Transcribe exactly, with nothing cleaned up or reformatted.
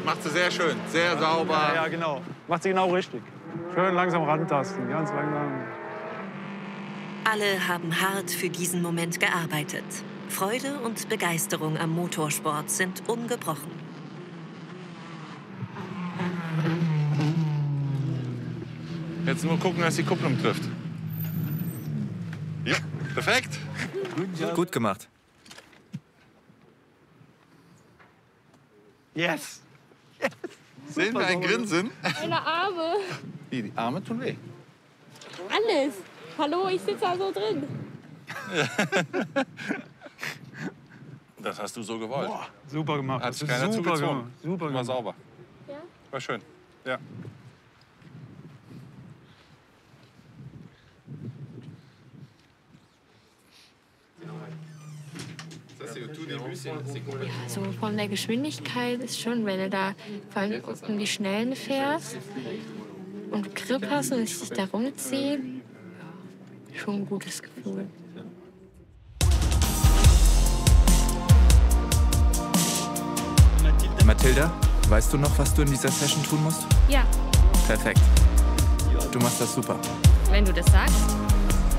Macht sie sehr schön, sehr sauber. Ja, ja, genau. Macht sie genau richtig. Schön langsam rantasten, ganz langsam. Alle haben hart für diesen Moment gearbeitet. Freude und Begeisterung am Motorsport sind ungebrochen. Jetzt nur gucken, dass die Kupplung trifft. Ja, perfekt. Gut gemacht. Yes. Sehen wir ein Grinsen? Meine Arme. Wie, die Arme tun weh. Alles. Hallo, ich sitze da so drin. Das hast du so gewollt. Boah, super gemacht. Hat Das sich ist keiner super zugezogen. gemacht. Super War gemacht. sauber. Ja? War schön. Ja. So von der Geschwindigkeit ist schon, wenn du da vor allem um die Schnellen fährst und Grip hast und es dich da rumzieht, schon ein gutes Gefühl. Mathilda, weißt du noch, was du in dieser Session tun musst? Ja, Perfekt. Du machst das super. wenn du das sagst.